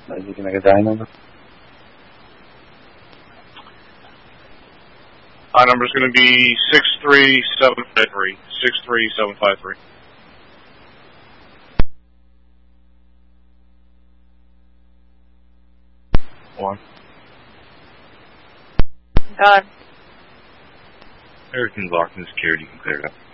You can make a die number. Our number is going to be 63753. 63753. One. Done. Everything's locked and secured. You can clear it up.